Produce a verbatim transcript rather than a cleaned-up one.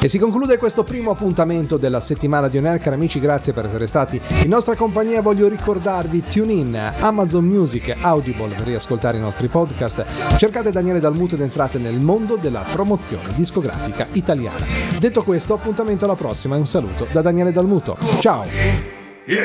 E si conclude questo primo appuntamento della settimana di On Air. Cari amici, grazie per essere stati in nostra compagnia. Voglio ricordarvi TuneIn, Amazon Music, Audible per riascoltare i nostri podcast. Cercate Daniele Dalmuto ed entrate nel mondo della promozione discografica italiana. Detto questo, appuntamento alla prossima e un saluto da Daniele Dalmuto. Ciao!